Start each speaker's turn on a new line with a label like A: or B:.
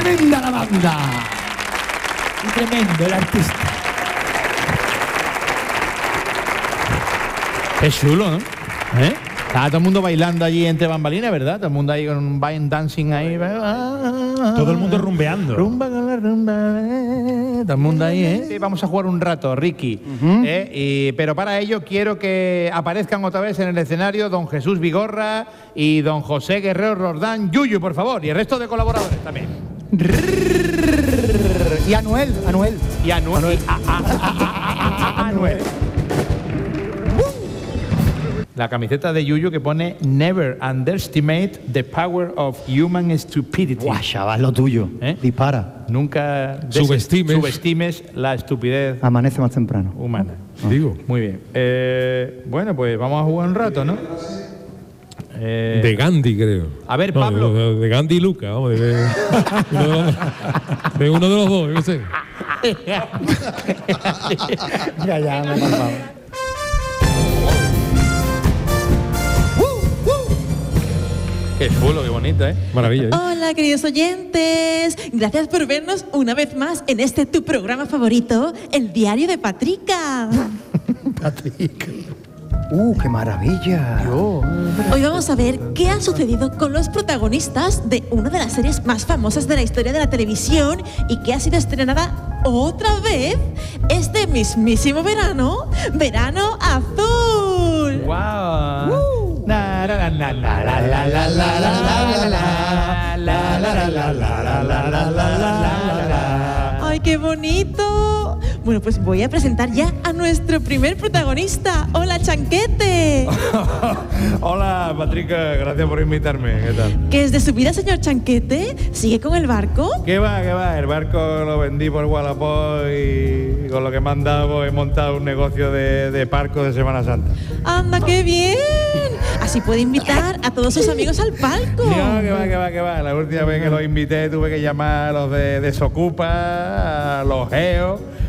A: tremenda la banda. Y tremendo el artista.
B: Qué chulo, ¿no? Está todo el mundo bailando allí entre bambalinas, ¿verdad? Todo el mundo ahí con un dancing ahí.
C: Todo el mundo rumbeando.
B: Rumba con la rumba. Todo el mundo ahí, ¿eh? Sí, vamos a jugar un rato, Ricky. Pero para ello quiero que aparezcan otra vez en el escenario don Jesús Vigorra y don José Guerrero Roldán, Yuyu, por favor, y el resto de colaboradores también.
A: Y Anuel.
B: Y Anuel. Anuel. La camiseta de Yuyu que pone Never underestimate the power of human stupidity.
A: Guau, chaval, lo tuyo. Dispara.
B: Nunca subestimes la estupidez
A: Amanece más temprano.
B: humana.
C: Digo.
B: Muy bien. Bueno, pues vamos a jugar un rato, ¿no?
C: De Gandhi, creo.
B: A ver, Pablo.
C: De Gandhi y Luca, vamos, de uno de los dos, yo qué sé.
A: Ya, me he pasado.
B: Qué chulo, qué bonito, ¿eh?
C: Maravilla, ¿eh?
D: Hola, queridos oyentes. Gracias por vernos una vez más en este tu programa favorito, El Diario de Patrica.
A: ¡Qué maravilla!
D: Hoy vamos a ver qué ha sucedido con los protagonistas de una de las series más famosas de la historia de la televisión y que ha sido estrenada otra vez este mismísimo verano, Verano Azul.
B: ¡Wow!
D: ¡Ay, qué bonito! Bueno, pues voy a presentar ya a nuestro primer protagonista. ¡Hola, Chanquete!
B: Hola, Patrica, gracias por invitarme. ¿Qué tal?
D: ¿Qué es de su vida, señor Chanquete? ¿Sigue con el barco?
B: ¿Qué va? El barco lo vendí por Wallapop y con lo que me han dado he montado un negocio de parco de Semana Santa.
D: ¡Anda, qué bien! Así puede invitar a todos sus amigos al palco.
B: No, que va. La última vez que los invité tuve que llamar a los de Desocupa, a los Geos,